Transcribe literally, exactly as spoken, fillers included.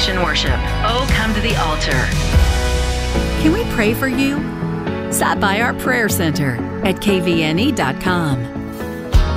Christian worship. Oh, come to the altar. Can we pray for you? Stop by our prayer center at k v n e dot com.